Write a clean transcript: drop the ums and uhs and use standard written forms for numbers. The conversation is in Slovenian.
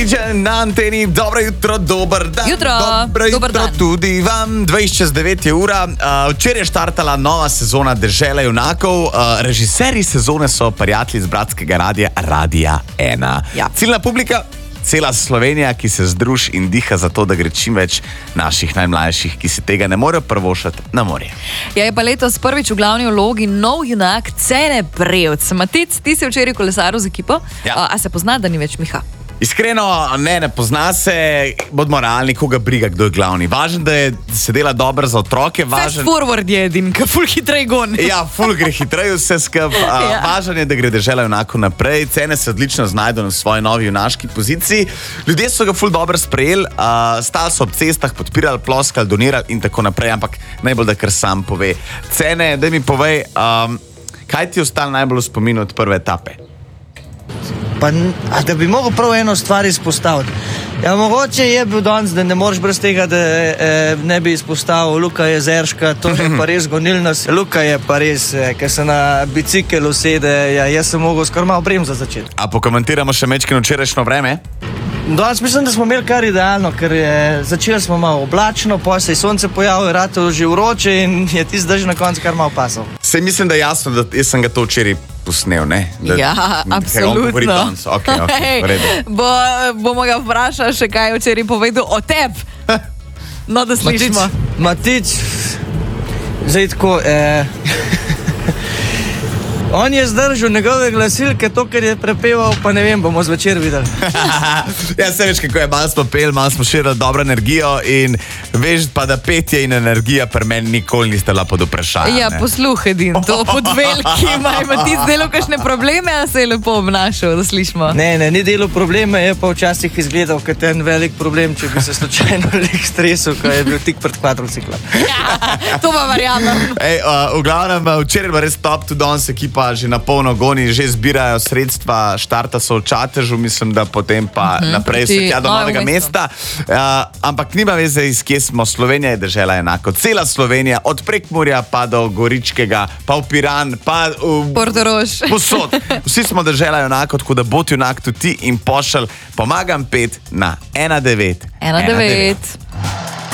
Imagine na anteni, dobro jutro, dober dan. Dobro jutro tudi vam, 6:09 je ura. Včeraj je štartala nova sezona Dežela junakov. Režiserji sezone so prijatelji z bratskega radia, Radia 1. Ja. Ciljna publika, cela Slovenija, ki se združi in diha za to, da gre čim več naših najmlajših, ki si tega ne morejo privoščiti, na morje. Ja, je pa letos prvič v glavni vlogi nov junak Cene Prevc. Matic, ti si včeraj kolesaril z ekipo, Ja. a se pozna, da ni več Miha? Iskreno, ne pozna se, bodimo realni, koga briga, kdo je glavni. Važno, da se dela dobro za otroke. Fast forward je edin, ki ful hitrej gon. Ja, ful gre hitreje vse skupaj. Ja. Važno je, da gre Dežela junakov naprej. Cene se odlično znajdejo na svoji novi junaški poziciji. Ljudje so ga ful dobro sprejeli, stali so ob cestah, podpirali, ploskali, donirali in tako naprej, ampak najbolj, da kar sam pove. Cene, daj mi povej, kaj ti je ostalo najbolj v spominu od prve etape? Pa, da bi mogel prav eno stvar izpostaviti. Ja, mogoče je bil danes, da ne moreš brez tega, da ne bi izpostavil Luka Jezerška, to je pa res gonilnost. Luka je pa res, ker se na bicikel usede, ja, jaz sem mogel skoraj malo bremza začeti. A pokomentiramo še mečkino včerajšnjo vreme? Danes mislim, da smo imeli kar idealno, ker začeli smo malo oblačno, pa se je sonce pojavilo, rato že vroče in je tisti dež na koncu kar malo pasal. Sej mislim, da je jasno, da jaz sem ga to včeraj posnel, ne? Ja, absolutno. Okay, v redu. Bomo ga vprašali še, kaj je včeraj povedal o tebi. No, da slišimo. Matič, zdaj tako, on je zdržal njegove glasilke, to, kar je prepeval, pa ne vem, bomo zvečer videli. Ja, se veš, kako je, malo smo pel, malo smo širili dobro energijo in veš pa, da petje in energija pri meni nikoli niste bila pod vprašanjem. Ja, posluh edin, to pod veliki ima ti zdelo kakšne probleme, a se je lepo obnašal, da slišimo. Ne, ni delo problema, je pa včasih izgledal kot en velik problem, če bi se slučajno nek stresel, ko je bil tik pred kvadrociklom. Ja, to pa verjamem. V glavnem, včeraj je res top to danes ekipa že na polno goni, že zbirajo sredstva, štarta so v Čatežu, mislim, da potem pa naprej se tja do novega mesta. Ampak nima veze, iz kje smo. Slovenija je Dežela junakov. Cela Slovenija, od Prekmurja pa do Goričkega, pa v Piran, pa v Portorož. Posod. Vsi smo Dežela junakov, tako da bodi junak tudi ti in pošelj pomagam 5 na 1919.